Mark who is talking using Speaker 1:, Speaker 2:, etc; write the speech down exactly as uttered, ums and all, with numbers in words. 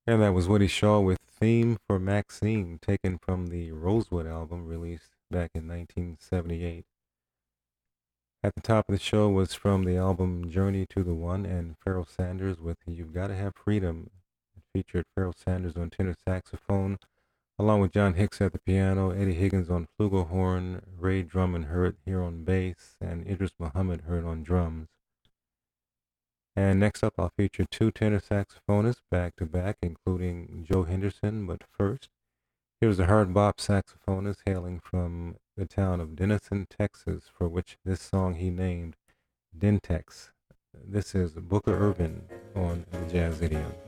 Speaker 1: And that was Woody Shaw with Theme for Maxine, taken from the Rosewood album released back in nineteen seventy-eight. At the top of the show was from the album Journey to the One and Pharoah Sanders with You've Gotta Have Freedom. It featured Pharoah Sanders on tenor saxophone, along with John Hicks at the piano, Eddie Higgins on flugelhorn, Ray Drummond heard here on bass, and Idris Muhammad heard on drums. And next up, I'll feature two tenor saxophonists back to back, including Joe Henderson. But first, here's a hard bop saxophonist hailing from the town of Denison, Texas, for which this song he named Dentex. This is Booker Irvin on the Jazz Idiom.